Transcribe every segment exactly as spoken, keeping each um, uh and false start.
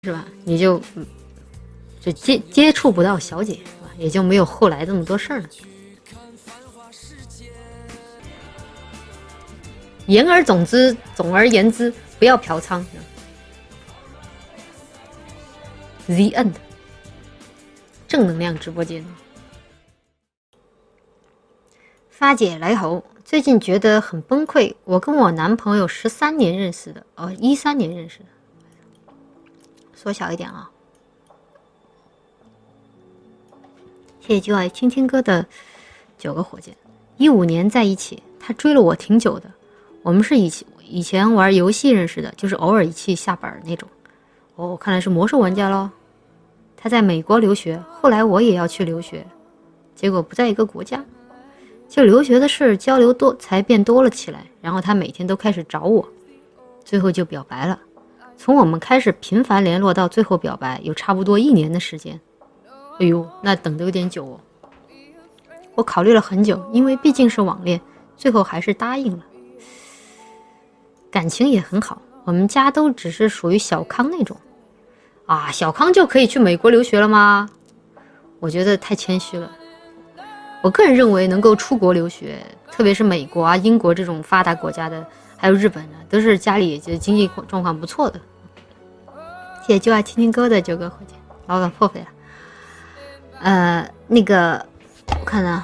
是吧？你就就接接触不到小姐，是吧？也就没有后来这么多事儿了。言而总之，总而言之，不要嫖娼。The end。正能量直播间。发姐来猴，最近觉得很崩溃。我跟我男朋友十三年认识的，哦，一三年认识的。缩小一点啊！谢谢就爱听听歌的九个火箭。一五年在一起，他追了我挺久的。我们是以前以前玩游戏认识的，就是偶尔一起下本那种。哦，看来是魔兽玩家咯。他在美国留学，后来我也要去留学，结果不在一个国家。就留学的事交流多才变多了起来，然后他每天都开始找我，最后就表白了。从我们开始频繁联络到最后表白，有差不多一年的时间。哎呦，那等得有点久哦。我考虑了很久，因为毕竟是网恋，最后还是答应了。感情也很好，我们家都只是属于小康那种。啊，小康就可以去美国留学了吗？我觉得太谦虚了。我个人认为能够出国留学，特别是美国啊、英国这种发达国家的，还有日本的，都是家里就经济状况不错的。谢谢就爱听听歌的九个火箭，老板破费了。呃，那个我看啊，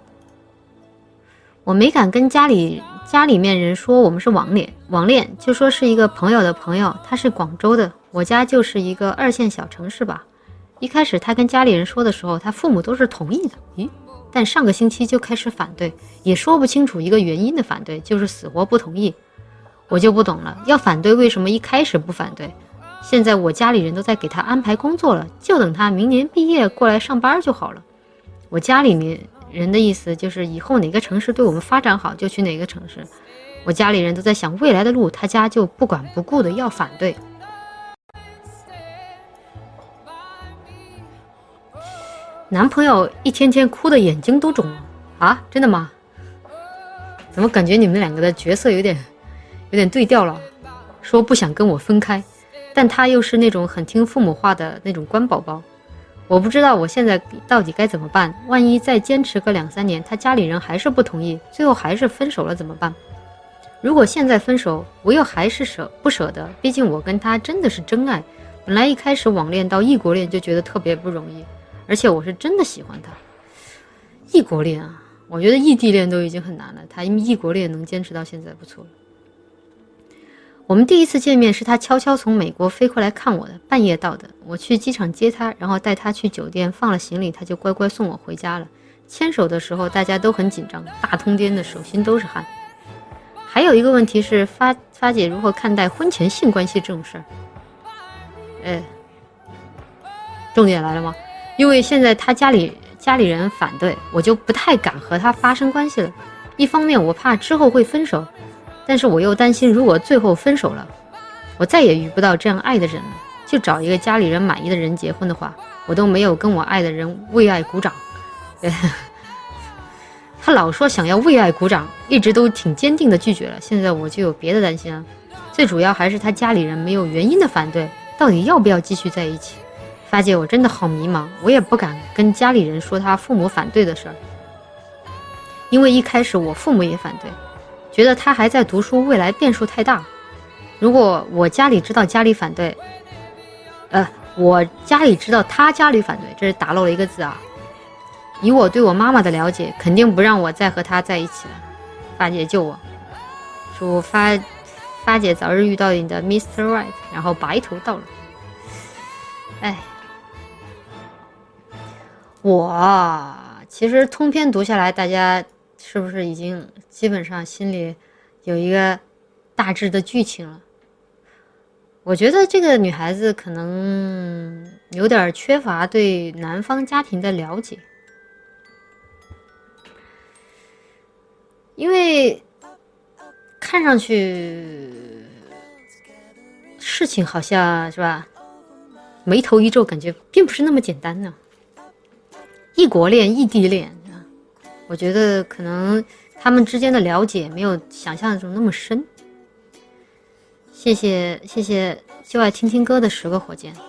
我没敢跟家里家里面人说我们是网恋，网恋就说是一个朋友的朋友，他是广州的，我家就是一个二线小城市吧。一开始他跟家里人说的时候，他父母都是同意的，咦？但上个星期就开始反对，也说不清楚一个原因的反对，就是死活不同意。我就不懂了，要反对为什么一开始不反对？现在我家里人都在给他安排工作了，就等他明年毕业过来上班就好了。我家里面人的意思就是以后哪个城市对我们发展好就去哪个城市。我家里人都在想未来的路，他家就不管不顾的要反对。男朋友一天天哭的眼睛都肿了啊？真的吗？怎么感觉你们两个的角色有点有点对调了？说不想跟我分开，但他又是那种很听父母话的那种乖宝宝。我不知道我现在到底该怎么办，万一再坚持个两三年，他家里人还是不同意，最后还是分手了怎么办？如果现在分手，我又还是舍不舍得，毕竟我跟他真的是真爱，本来一开始网恋到异国恋就觉得特别不容易，而且我是真的喜欢他。异国恋啊，我觉得异地恋都已经很难了，他异国恋能坚持到现在不错了。我们第一次见面是他悄悄从美国飞过来看我的，半夜到的。我去机场接他，然后带他去酒店放了行李，他就乖乖送我回家了。牵手的时候大家都很紧张，大通颠的手心都是汗。还有一个问题是发发姐如何看待婚前性关系这种事儿？哎，重点来了吗？因为现在他家里家里人反对，我就不太敢和他发生关系了。一方面我怕之后会分手，但是我又担心如果最后分手了，我再也遇不到这样爱的人了，就找一个家里人满意的人结婚的话，我都没有跟我爱的人为爱鼓掌。他老说想要为爱鼓掌，一直都挺坚定的拒绝了，现在我就有别的担心了。最主要还是他家里人没有原因的反对，到底要不要继续在一起？发姐，我真的好迷茫，我也不敢跟家里人说他父母反对的事儿，因为一开始我父母也反对，觉得他还在读书，未来变数太大。如果我家里知道家里反对，呃，我家里知道他家里反对，这是打漏了一个字啊。以我对我妈妈的了解，肯定不让我再和他在一起了。发姐救我，祝发发姐早日遇到你的 Mister Right， 然后白头到老。哎，我其实通篇读下来，大家是不是已经基本上心里有一个大致的剧情了？我觉得这个女孩子可能有点缺乏对男方家庭的了解，因为看上去事情好像是吧，眉头一皱，感觉并不是那么简单呢。异国恋、异地恋，我觉得可能他们之间的了解没有想象中那么深。谢谢谢谢就爱听听歌的十个火箭。